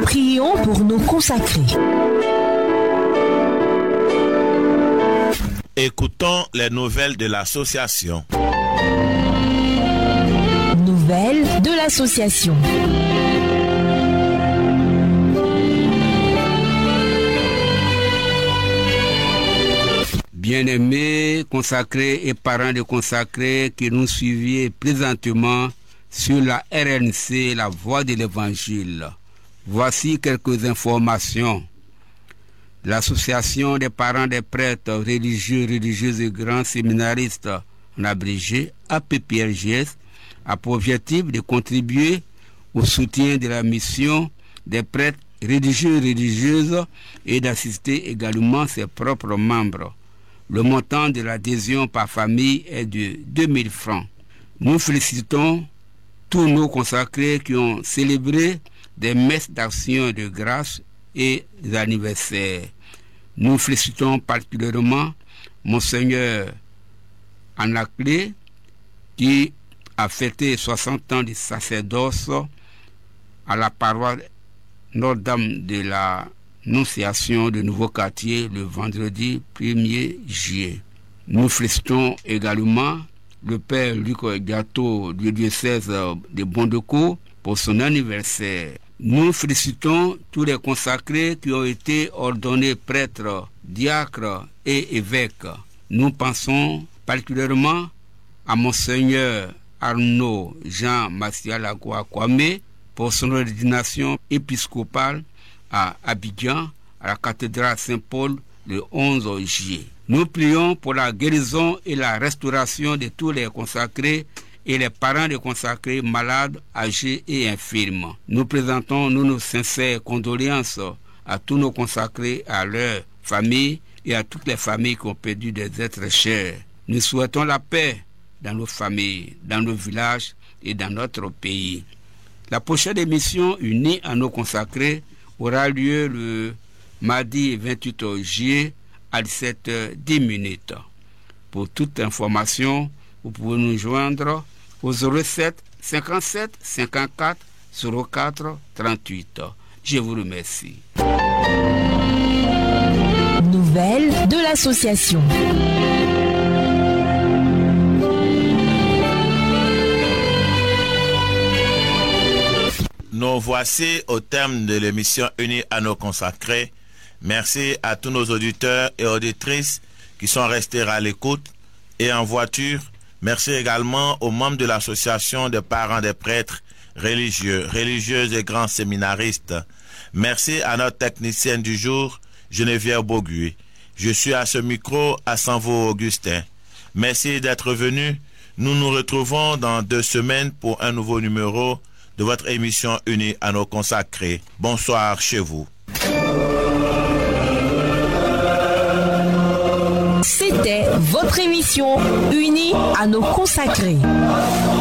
Prions pour nos consacrés. Écoutons les nouvelles de l'association. Nouvelles de l'association. Bien-aimés, consacrés et parents de consacrés qui nous suiviez présentement sur la RNC, la voix de l'Évangile. Voici quelques informations. L'association des parents des prêtres religieuses et grands séminaristes, en abrégé, APPRGS, a pour objectif de contribuer au soutien de la mission des prêtres religieuses et d'assister également ses propres membres. Le montant de l'adhésion par famille est de 2000 francs. Nous félicitons tous nos consacrés qui ont célébré des messes d'action de grâce et des anniversaires. Nous félicitons particulièrement Monseigneur Anaclé qui a fêté 60 ans de sacerdoce à la paroisse Notre-Dame de la Nonciation de Nouveau Quartier le vendredi 1er juillet. Nous félicitons également le Père Luc Gâteau du diocèse de Bondecourt pour son anniversaire. Nous félicitons tous les consacrés qui ont été ordonnés prêtres, diacres et évêques. Nous pensons particulièrement à Monseigneur Arnaud Jean Massialagoua Kwame pour son ordination épiscopale à Abidjan, à la cathédrale Saint-Paul, le 11 juillet. Nous prions pour la guérison et la restauration de tous les consacrés et les parents des consacrés malades, âgés et infirmes. Nous présentons nos sincères condoléances à tous nos consacrés, à leurs familles et à toutes les familles qui ont perdu des êtres chers. Nous souhaitons la paix dans nos familles, dans nos villages et dans notre pays. La prochaine émission unie à nos consacrés aura lieu le mardi 28 juillet à 17h10. Pour toute information, vous pouvez nous joindre au 07 57 54 04 38. Je vous remercie. Nouvelles de l'association. Nous voici au terme de l'émission Unie à nos consacrés. Merci à tous nos auditeurs et auditrices qui sont restés à l'écoute et en voiture. Merci également aux membres de l'association des parents des prêtres religieuses et grands séminaristes. Merci à notre technicienne du jour, Geneviève Boguy. Je suis à ce micro à Sanvaux-Augustin. Merci d'être venus. Nous nous retrouvons dans 2 semaines pour un nouveau numéro de votre émission Unie à nos consacrés. Bonsoir chez vous. C'était votre émission Unie à nos consacrés.